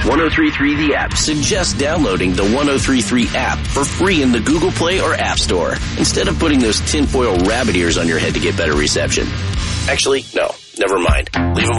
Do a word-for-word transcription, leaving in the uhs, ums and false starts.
one oh three three The App suggests downloading the one oh three three app for free in the Google Play or App Store, instead of putting those tinfoil rabbit ears on your head to get better reception. Actually, no, never mind. Leave them